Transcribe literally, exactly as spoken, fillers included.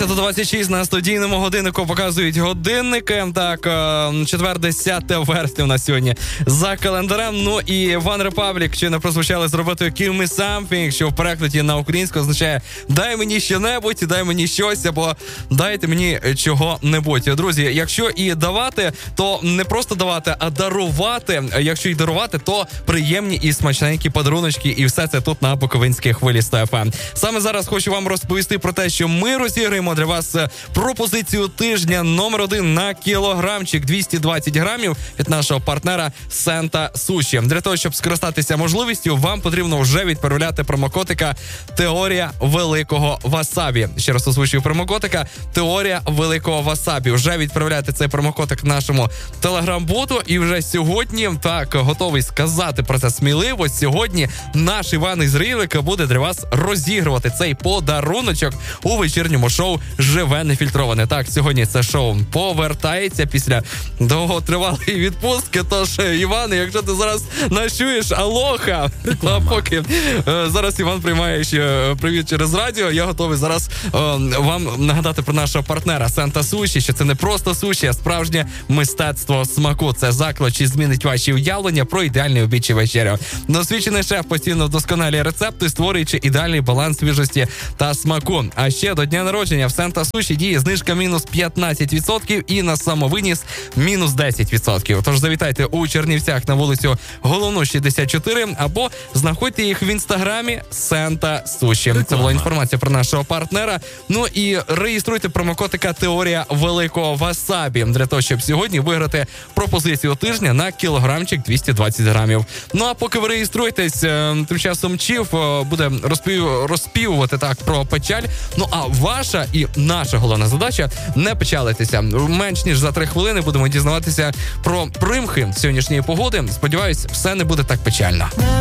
дванадцята двадцять шість на студійному годиннику показують годинники. Так, четвер, десяте вересня у нас сьогодні за календарем. Ну і One Republic, чи не прозвучали з роботою Give Me Something, що в перекладі на українську означає «дай мені що-небудь», «дай мені щось» або «дайте мені чого-небудь». Друзі, якщо і давати, то не просто давати, а дарувати. Якщо і дарувати, то приємні і смачненькі подаруночки. І все це тут на Буковинській хвилі Ста Еф Ем. Саме зараз хочу вам розповісти про те, що ми розіграємо для вас пропозицію тижня номер один на кілограмчик двісті двадцять грамів від нашого партнера Сента Суші. Для того, щоб скористатися можливістю, вам потрібно вже відправляти промокодика «Теорія великого васабі». Ще раз озвучую промокодика «Теорія великого васабі». Вже відправляйте цей промокодик нашому телеграм-боту. І вже сьогодні, так, готовий сказати про це сміливо, сьогодні наш Іван із Рівника буде для вас розігрувати цей подаруночок у вечірньому шоу «Живе нефільтроване». Так, сьогодні це шоу повертається після довготривалої відпустки. Тож, Іван, якщо ти зараз нас чуєш, алоха! А поки е, зараз Іван приймає ще привіт через радіо, я готовий зараз е, вам нагадати про нашого партнера Сента Суші, що це не просто суші, а справжнє мистецтво смаку. Це заклад, що змінить ваші уявлення про ідеальний обід чи вечерю. Досвідчений шеф постійно вдосконалює рецепти, створюючи ідеальний баланс свіжості та смаку. А ще до дня народження в Сента Суші діє знижка мінус п'ятнадцять відсотків і на самовиніс мінус десять відсотків. Тож завітайте у Чернівцях на вулицю Головну, шістдесят чотири, або знаходьте їх в інстаграмі Сента Суші. Це була інформація про нашого партнера. Ну і реєструйте промокодика «Теорія великого васабі» для того, щоб сьогодні виграти пропозицію тижня на кілограмчик двісті двадцять грамів. Ну а поки ви реєструєтесь, тим часом Чіф буде розпів... розпівувати так про печаль. Ну а ваша і наша головна задача – не печалитися. Менш ніж за три хвилини будемо дізнаватися про примхи сьогоднішньої погоди. Сподіваюсь, все не буде так печально.